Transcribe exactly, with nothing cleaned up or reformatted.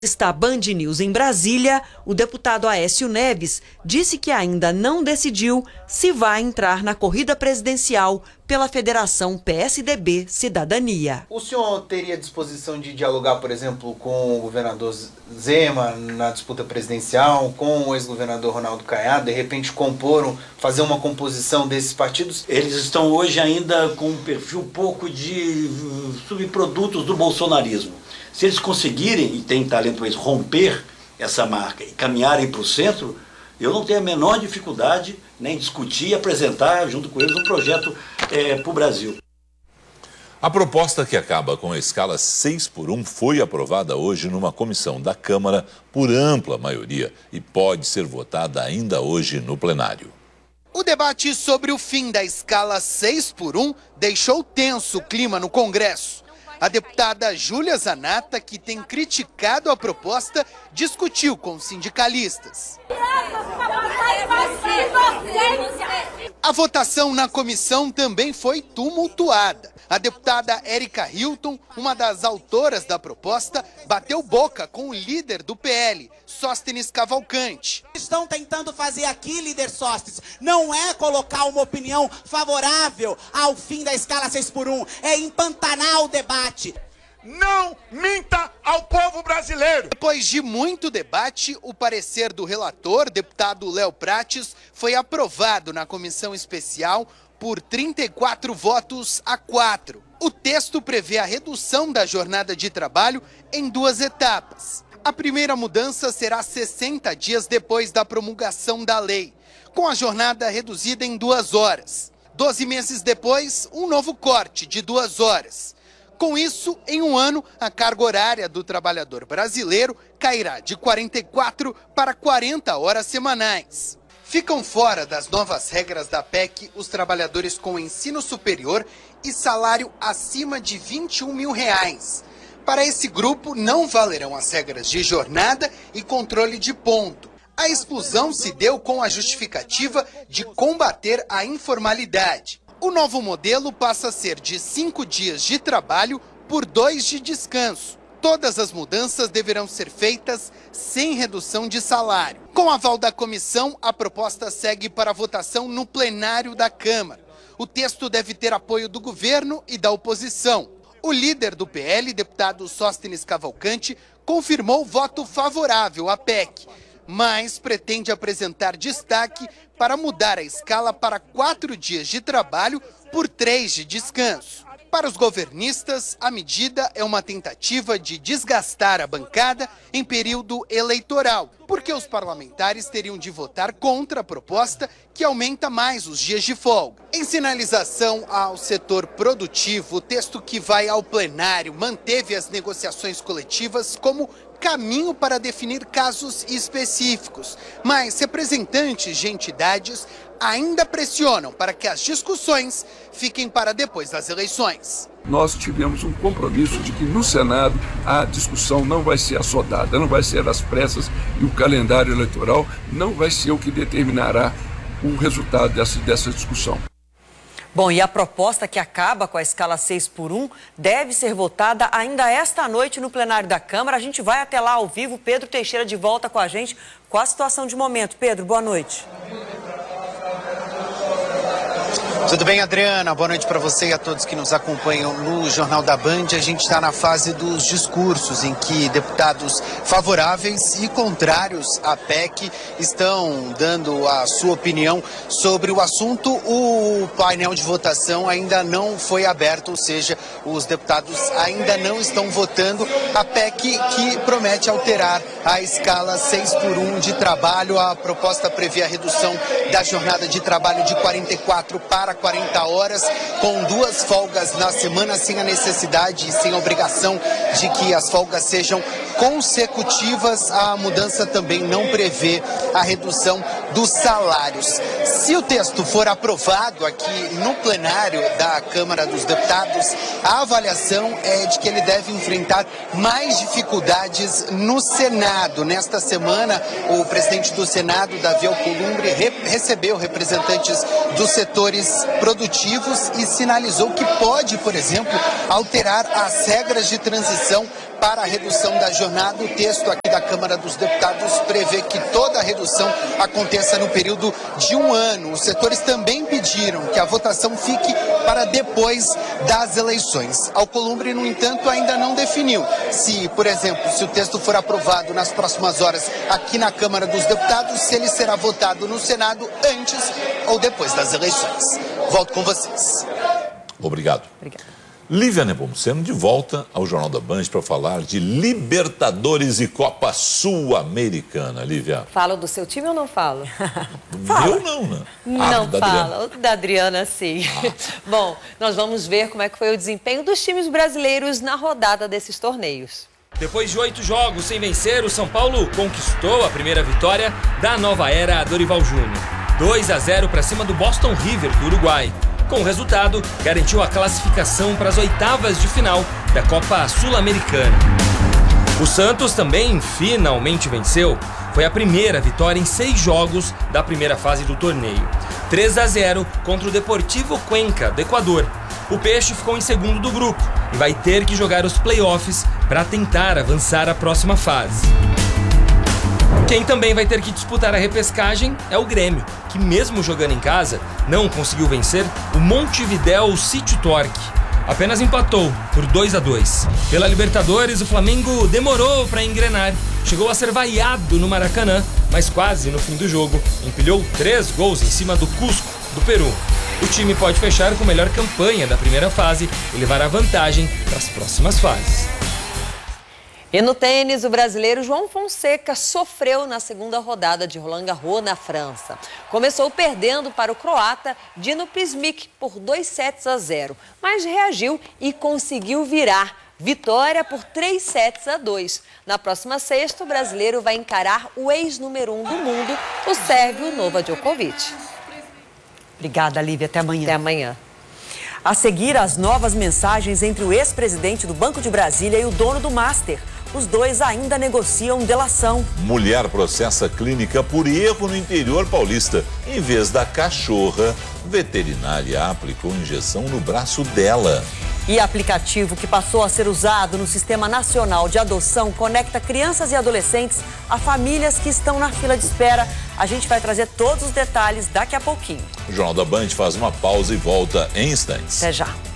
Está Band News em Brasília, o deputado Aécio Neves disse que ainda não decidiu se vai entrar na corrida presidencial pela Federação P S D B Cidadania. O senhor teria disposição de dialogar, por exemplo, com o governador Zema na disputa presidencial, com o ex-governador Ronaldo Caiado, de repente compor, fazer uma composição desses partidos? Eles estão hoje ainda com um perfil pouco de subprodutos do bolsonarismo. Se eles conseguirem, e tem talento para isso, romper essa marca e caminharem para o centro, eu não tenho a menor dificuldade nem discutir e apresentar junto com eles um projeto é, para o Brasil. A proposta que acaba com a escala seis por um foi aprovada hoje numa comissão da Câmara por ampla maioria e pode ser votada ainda hoje no plenário. O debate sobre o fim da escala seis por um deixou tenso o clima no Congresso. A deputada Júlia Zanata, que tem criticado a proposta, discutiu com sindicalistas. A votação na comissão também foi tumultuada. A deputada Érica Hilton, uma das autoras da proposta, bateu boca com o líder do P L, Sóstenes Cavalcante. Estão tentando fazer aqui, líder Sóstenes, não é colocar uma opinião favorável ao fim da escala seis por um, é empantanar o debate. Não minta ao povo brasileiro! Depois de muito debate, o parecer do relator, deputado Léo Prates, foi aprovado na comissão especial por trinta e quatro votos a quatro. O texto prevê a redução da jornada de trabalho em duas etapas. A primeira mudança será sessenta dias depois da promulgação da lei, com a jornada reduzida em duas horas. Doze meses depois, um novo corte de duas horas. Com isso, em um ano, a carga horária do trabalhador brasileiro cairá de quarenta e quatro para quarenta horas semanais. Ficam fora das novas regras da P E C os trabalhadores com ensino superior e salário acima de vinte e um mil reais. Para esse grupo, não valerão as regras de jornada e controle de ponto. A exclusão se deu com a justificativa de combater a informalidade. O novo modelo passa a ser de cinco dias de trabalho por dois de descanso. Todas as mudanças deverão ser feitas sem redução de salário. Com aval da comissão, a proposta segue para votação no plenário da Câmara. O texto deve ter apoio do governo e da oposição. O líder do P L, deputado Sóstenes Cavalcante, confirmou voto favorável à P E C, mas pretende apresentar destaque para mudar a escala para quatro dias de trabalho por três de descanso. Para os governistas, a medida é uma tentativa de desgastar a bancada em período eleitoral, porque os parlamentares teriam de votar contra a proposta que aumenta mais os dias de folga. Em sinalização ao setor produtivo, o texto que vai ao plenário manteve as negociações coletivas como caminho para definir casos específicos, mas representantes de entidades ainda pressionam para que as discussões fiquem para depois das eleições. Nós tivemos um compromisso de que no Senado a discussão não vai ser assodada, não vai ser às pressas e o calendário eleitoral não vai ser o que determinará o resultado dessa, dessa discussão. Bom, e a proposta que acaba com a escala seis por um deve ser votada ainda esta noite no plenário da Câmara. A gente vai até lá ao vivo. Pedro Teixeira de volta com a gente com a situação de momento. Pedro, boa noite. Tudo bem, Adriana? Boa noite para você e a todos que nos acompanham no Jornal da Band. A gente está na fase dos discursos, em que deputados favoráveis e contrários à P E C estão dando a sua opinião sobre o assunto. O painel de votação ainda não foi aberto, ou seja, os deputados ainda não estão votando a P E C que promete alterar a escala seis por um de trabalho. A proposta prevê a redução da jornada de trabalho de quarenta e quatro para quarenta horas, com duas folgas na semana, sem a necessidade e sem a obrigação de que as folgas sejam consecutivas. A mudança também não prevê a redução dos salários. Se o texto for aprovado aqui no plenário da Câmara dos Deputados, a avaliação é de que ele deve enfrentar mais dificuldades no Senado. Nesta semana, o presidente do Senado, Davi Alcolumbre, re recebeu representantes dos setores produtivos e sinalizou que pode, por exemplo, alterar as regras de transição para a redução da jornada. O texto aqui da Câmara dos Deputados prevê que toda a redução aconteça no período de um ano. Os setores também pediram que a votação fique para depois das eleições. Alcolumbre, no entanto, ainda não definiu se, por exemplo, se o texto for aprovado nas próximas horas aqui na Câmara dos Deputados, se ele será votado no Senado antes ou depois das eleições. Volto com vocês. Obrigado. Obrigada. Lívia Nepomuceno de volta ao Jornal da Band para falar de Libertadores e Copa Sul-Americana. Lívia. Falo do seu time ou não falo? Eu não, né? Não ah, da fala. O da Adriana, sim. Ah. Bom, nós vamos ver como é que foi o desempenho dos times brasileiros na rodada desses torneios. Depois de oito jogos sem vencer, o São Paulo conquistou a primeira vitória da nova era Dorival Júnior. dois a zero para cima do Boston River do Uruguai. Com o resultado, garantiu a classificação para as oitavas de final da Copa Sul-Americana. O Santos também finalmente venceu. Foi a primeira vitória em seis jogos da primeira fase do torneio. três a zero contra o Deportivo Cuenca, do Equador. O Peixe ficou em segundo do grupo e vai ter que jogar os playoffs para tentar avançar à próxima fase. Quem também vai ter que disputar a repescagem é o Grêmio, que mesmo jogando em casa, não conseguiu vencer o Montevidéu City Torque. Apenas empatou por dois a dois. Pela Libertadores, o Flamengo demorou para engrenar. Chegou a ser vaiado no Maracanã, mas quase no fim do jogo empilhou três gols em cima do Cusco, do Peru. O time pode fechar com a melhor campanha da primeira fase e levar a vantagem para as próximas fases. E no tênis, o brasileiro João Fonseca sofreu na segunda rodada de Roland Garros na França. Começou perdendo para o croata Dino Prismic por dois sets a zero, mas reagiu e conseguiu virar. Vitória por três sets a dois. Na próxima sexta, o brasileiro vai encarar o ex-número um do mundo, o sérvio Novak Djokovic. Obrigada, Lívia. Até amanhã. Até amanhã. A seguir, as novas mensagens entre o ex-presidente do Banco de Brasília e o dono do Master. Os dois ainda negociam delação. Mulher processa clínica por erro no interior paulista. Em vez da cachorra, veterinária aplicou injeção no braço dela. E aplicativo que passou a ser usado no Sistema Nacional de Adoção conecta crianças e adolescentes a famílias que estão na fila de espera. A gente vai trazer todos os detalhes daqui a pouquinho. O Jornal da Band faz uma pausa e volta em instantes. Até já.